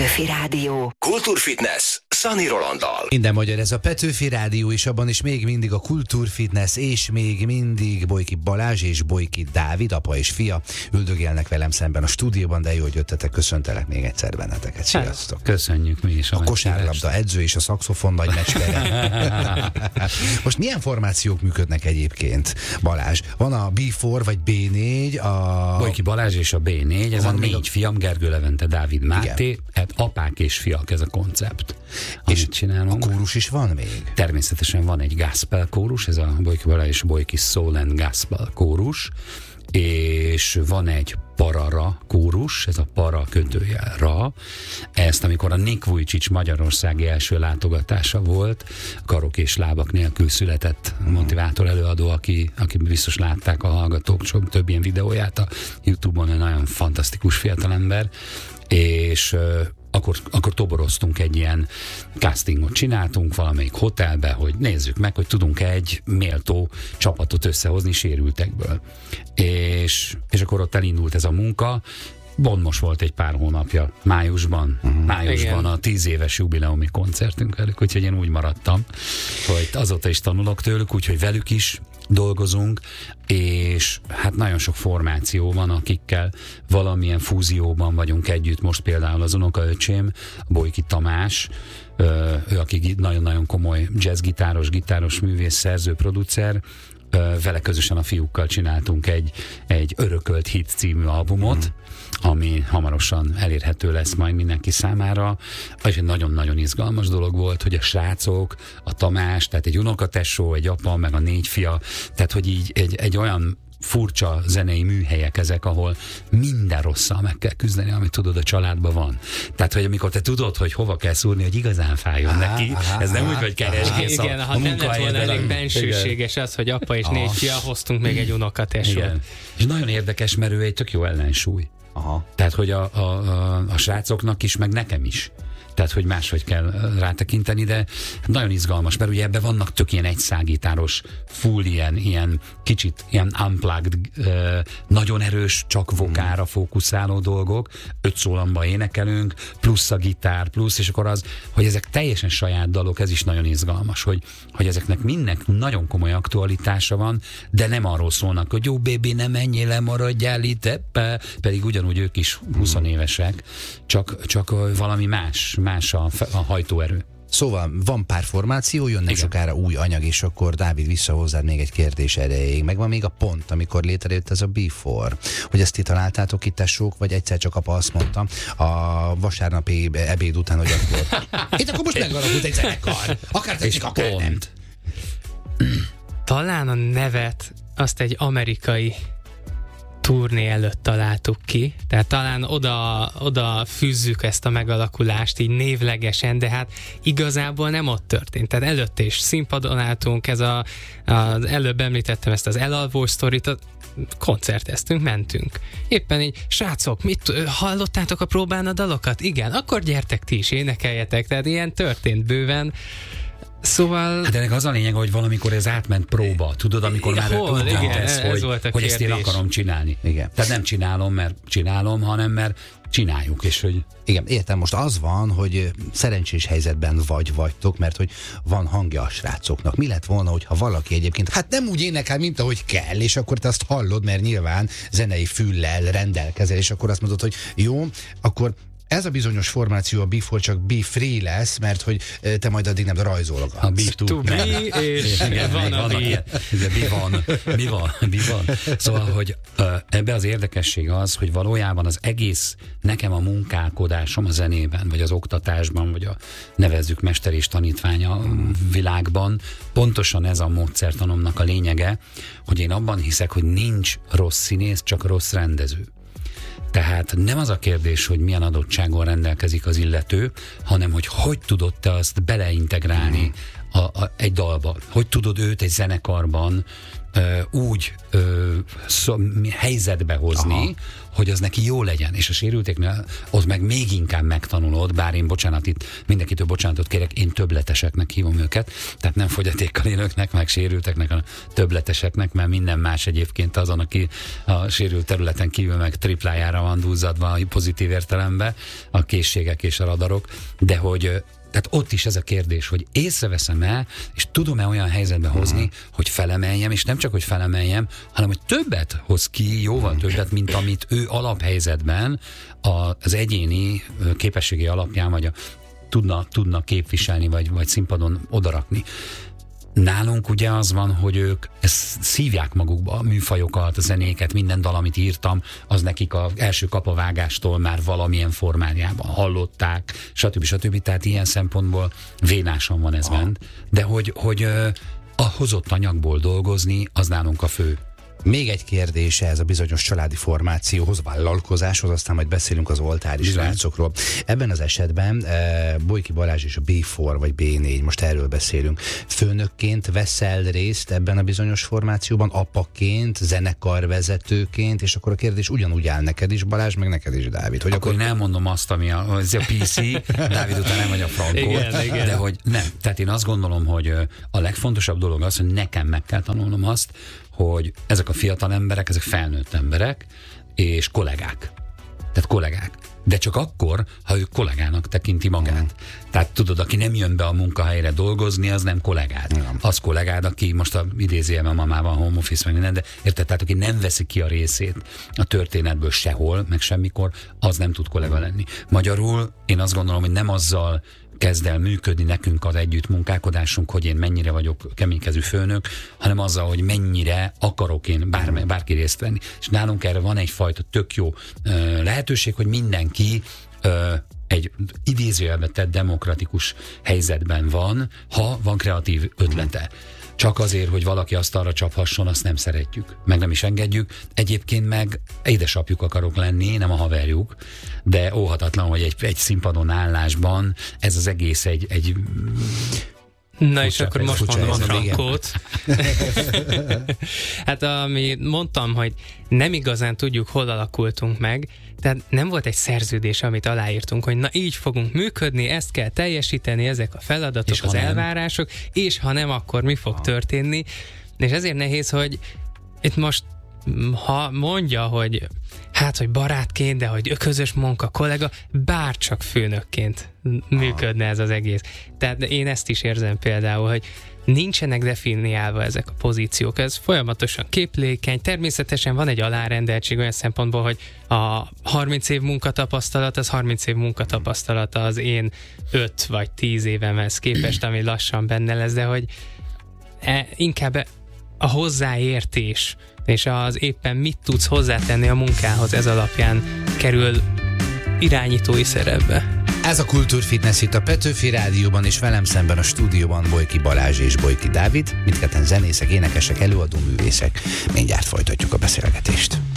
Petőfi Rádió. Kultúrfitness Szani Rolanddal. Minden magyar, ez a Petőfi Rádió, és abban is még mindig a Kultúrfitness, és még mindig Bolyki Balázs és Bolyki Dávid, apa és fia, üldögélnek velem szemben a stúdióban, de jó, hogy jöttetek, köszöntelek még egyszer benneteket. Sziasztok! Köszönjük mi is. A kosárlabda edző és a szaxofon nagy meccsere. Most milyen formációk működnek egyébként, Balázs? Van a B4 vagy B4, a... Bolyki Balázs és a B4, ez van a 4 fiam, Gergő Levente, Dávid Máté, hát apák és fiak, ez a koncept. És csinálunk. A kórus is van még? Természetesen van egy gospel kórus, ez a Bolyki Balázs és Bolyki Soul and Gospel kórus, és van egy parara kórus, ez a para kötőjel ra. Ezt, amikor a Nick Vujicic magyarországi első látogatása volt, karok és lábak nélkül született motivátor előadó, aki biztos látták a hallgatók több ilyen videóját a YouTube-on, egy nagyon fantasztikus fiatalember, és akkor toboroztunk egy ilyen castingot, csináltunk valamelyik hotelbe, hogy nézzük meg, hogy tudunk-e egy méltó csapatot összehozni sérültekből. És akkor ott elindult ez a munka. Most volt egy pár hónapja, májusban igen. A 10 éves jubileumi koncertünk velük, úgyhogy én úgy maradtam, hogy azóta is tanulok tőlük, úgyhogy velük is dolgozunk, és hát nagyon sok formáció van, akikkel valamilyen fúzióban vagyunk együtt. Most például az unokaöcsém, Bolyki Tamás, ő aki nagyon-nagyon komoly jazzgitáros, művész, szerző, producer, vele közösen a fiúkkal csináltunk egy Örökölt Hit című albumot, ami hamarosan elérhető lesz majd mindenki számára. És egy nagyon-nagyon izgalmas dolog volt, hogy a srácok, a Tamás, tehát egy unokatesó, egy apa, meg a 4 fia, tehát hogy így egy olyan furcsa zenei műhelyek ezek, ahol minden rosszal meg kell küzdeni, amit tudod a családban van. Tehát, hogy amikor te tudod, hogy hova kell szúrni, hogy igazán fájjon neki, ez nem úgy, hogy keresgész igen, ha nem lett volna elég bensőséges az, hogy apa és 4 fia, hoztunk még egy unokatesót. És nagyon érdekes, mert ő egy tök jó ellensúly. Aha. Tehát, hogy a srácoknak is, meg nekem is. Tehát, hogy máshogy kell rátekinteni, de nagyon izgalmas, mert ugye ebben vannak tök ilyen egyszágítáros, full ilyen kicsit ilyen unplugged, nagyon erős, csak vokára fókuszáló dolgok, 5 szólamban énekelünk, plusz a gitár, és akkor az, hogy ezek teljesen saját dalok, ez is nagyon izgalmas, hogy ezeknek mindnek nagyon komoly aktualitása van, de nem arról szólnak, hogy jó, baby, ne menjél le, maradjál itt, pedig ugyanúgy ők is 20 évesek, csak valami más a hajtóerő. Szóval van pár formáció, jönnek sokára új anyag, és akkor Dávid vissza hozzád még egy kérdés erejéig. Megvan még a pont, amikor létrejött ez a B4. Hogy ezt ti találtátok itt, tesók, vagy egyszer csak apa azt mondta a vasárnapi ebéd után, hogy akkor itt akkor most megalakult egy zenekar. Akár tetszik, akár nem. Talán a nevet azt egy amerikai turné előtt találtuk ki, tehát talán oda fűzzük ezt a megalakulást így névlegesen, de hát igazából nem ott történt. Tehát előtte is színpadon álltunk, az előbb említettem ezt az elalvós sztorit, koncerteztünk, mentünk. Éppen így, srácok, hallottátok a próbán a dalokat? Igen, akkor gyertek ti is, énekeljetek, tehát ilyen történt bőven. Szóval... Hát ennek az a lényeg, hogy valamikor ez átment próba. Tudod, amikor már úgy döntesz, hogy ezt én akarom csinálni. Igen. Tehát nem csinálom, mert csinálom, hanem mert csináljuk, és hogy... Igen, értem, most az van, hogy szerencsés helyzetben vagytok, mert hogy van hangja a srácoknak. Mi lett volna, hogyha valaki egyébként, hát nem úgy énekel, mint ahogy kell, és akkor te azt hallod, mert nyilván zenei füllel rendelkezel, és akkor azt mondod, hogy jó, akkor ez a bizonyos formáció, a B4 csak B3 lesz, mert hogy te majd addig nem rajzolok. A B2. És igen, van a Mi van? Szóval, hogy ebbe az érdekesség az, hogy valójában az egész nekem a munkálkodásom a zenében, vagy az oktatásban, vagy a nevezzük mester és tanítványa világban, pontosan ez a módszertanomnak a lényege, hogy én abban hiszek, hogy nincs rossz színész, csak rossz rendező. Tehát nem az a kérdés, hogy milyen adottságon rendelkezik az illető, hanem hogy tudod te azt beleintegrálni egy dalba. Hogy tudod őt egy zenekarban úgy helyzetbe hozni, aha, hogy az neki jó legyen, és a sérülteknél ott meg még inkább megtanulod, bár én bocsánat, itt mindenkitől bocsánatot kérek, én többleteseknek hívom őket, tehát nem fogyatékkal élőknek, meg sérülteknek, hanem többleteseknek, mert minden más egyébként azon, aki a sérült területen kívül meg triplájára van duzzadva a pozitív értelemben, a készségek és a radarok, de hogy tehát ott is ez a kérdés, hogy észreveszem-e, és tudom-e olyan helyzetbe hozni, hogy felemeljem, és nem csak, hogy felemeljem, hanem, hogy többet hoz ki, jóval többet, mint amit ő alaphelyzetben az egyéni képességi alapján, vagy tudna képviselni, vagy színpadon odarakni. Nálunk ugye az van, hogy ők ezt szívják magukba, a műfajokat, a zenéket, minden dal, amit írtam, az nekik az első kapavágástól már valamilyen formájában hallották, stb. Tehát ilyen szempontból vénásan van ez bent. De hogy a hozott anyagból dolgozni, az nálunk a fő. Még egy kérdés ez a bizonyos családi formációhoz, vállalkozáshoz, aztán majd beszélünk az oltári srácokról. Ebben az esetben Bolyky Balázs és a B4 vagy B4, most erről beszélünk. Főnökként veszel részt ebben a bizonyos formációban, apaként, zenekarvezetőként, és akkor a kérdés ugyanúgy áll neked is, Balázs, meg neked is, Dávid. Hogy akkor én elmondom azt, ami a PC, Dávid után nem vagy a Frankó, de hogy nem. Tehát én azt gondolom, hogy a legfontosabb dolog az, hogy nekem meg kell tanulnom azt, hogy ezek a fiatal emberek, ezek felnőtt emberek, és kollégák. Tehát kollégák. De csak akkor, ha ő kollégának tekinti magát. Tehát tudod, aki nem jön be a munkahelyre dolgozni, az nem kollégád. Az kollégád, aki most a idézőjelben mamában home office, meg minden, de érted? Tehát aki nem veszi ki a részét a történetből sehol, meg semmikor, az nem tud kollega lenni. Magyarul én azt gondolom, hogy nem azzal kezd el működni nekünk az együttmunkálkodásunk, hogy én mennyire vagyok keménykezű főnök, hanem azzal, hogy mennyire akarok én bárki részt venni. És nálunk erre van egyfajta tök jó lehetőség, hogy mindenki egy idézőjelbe tett demokratikus helyzetben van, ha van kreatív ötlete. Csak azért, hogy valaki azt arra csaphasson, azt nem szeretjük. Meg nem is engedjük. Egyébként meg édesapjuk akarok lenni, nem a haverjuk, de óhatatlan, hogy egy színpadon állásban ez az egész egy Na és akkor most mondom a Frankót. Hát ami mondtam, hogy nem igazán tudjuk, hol alakultunk meg, tehát nem volt egy szerződés, amit aláírtunk, hogy na így fogunk működni, ezt kell teljesíteni, ezek a feladatok, az elvárások, és ha nem, akkor mi fog történni. És ezért nehéz, hogy itt most ha mondja, hogy hát, hogy barátként, de hogy közös munka, kollega, bárcsak főnökként működne ez az egész. Tehát én ezt is érzem például, hogy nincsenek definiálva ezek a pozíciók, ez folyamatosan képlékeny, természetesen van egy alárendeltség olyan szempontból, hogy a 30 év munkatapasztalat, az 30 év munkatapasztalata az én 5 vagy 10 évemhez képest, ami lassan benne lesz, de hogy inkább a hozzáértés és az éppen mit tudsz hozzátenni a munkához, ez alapján kerül irányítói szerepbe. Ez a Kultúrfitness itt a Petőfi Rádióban, és velem szemben a stúdióban Bolyky Balázs és Bolyky Dávid, mindketten zenészek, énekesek, előadó művészek. Mindjárt folytatjuk a beszélgetést.